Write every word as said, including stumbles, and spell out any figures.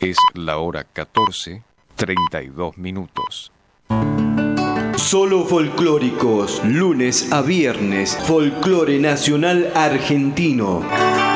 Es la hora catorce, treinta y dos minutos. Solo folclóricos, lunes a viernes, folclore nacional argentino.